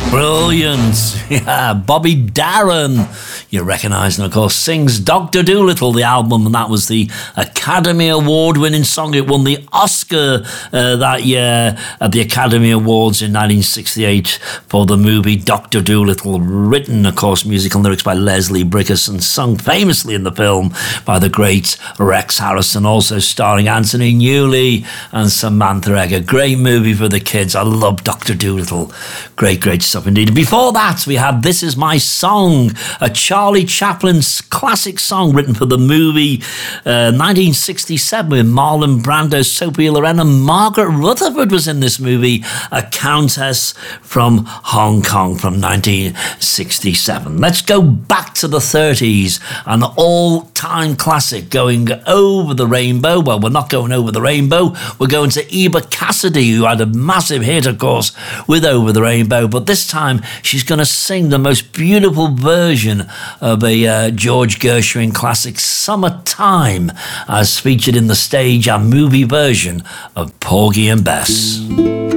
Brilliant. Yeah, Bobby Darin. You recognise, and of course, sings Dr. Dolittle, the album, and that was the Academy Award-winning song. It won the Oscar that year at the Academy Awards in 1968 for the movie Dr. Dolittle, written, of course, music and lyrics by Leslie Bricusse and sung famously in the film by the great Rex Harrison, also starring Anthony Newley and Samantha Eggar. Great movie for the kids. I love Dr. Dolittle. Great, great stuff indeed. Before that, we had This Is My Song, a Charlie Chaplin's classic song written for the movie 1967 with Marlon Brando, Sophia Loren, and Margaret Rutherford was in this movie, a countess from Hong Kong from 1967. Let's go back to the 30s, an all-time classic, Going Over the Rainbow. Well, we're not going over the rainbow. We're going to Eva Cassidy, who had a massive hit, of course, with Over the Rainbow, but this time she's going to sing the most beautiful version of a George Gershwin classic, Summertime, as featured in the stage and movie version of Porgy and Bess.